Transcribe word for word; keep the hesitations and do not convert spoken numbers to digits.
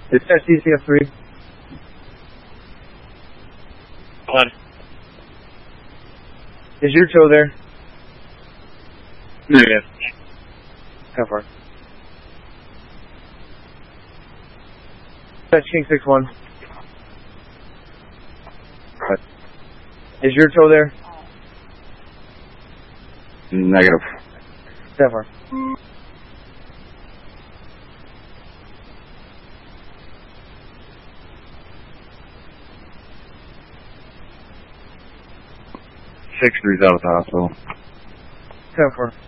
Dispatch D C F three. What? Is your tow there? Negative. How far? Dispatch King six one. What? Is your tow there? Negative. How far? Six three's out of the hospital. How far?